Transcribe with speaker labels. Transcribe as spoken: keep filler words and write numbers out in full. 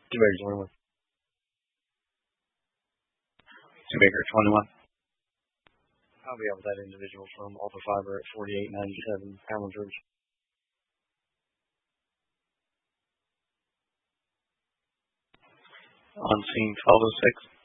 Speaker 1: Two Baker twenty-one. Two Baker twenty-one. I'll be out with that individual from Alpha Fiber at forty-eight ninety-seven Allen Ridge. On scene twelve oh six.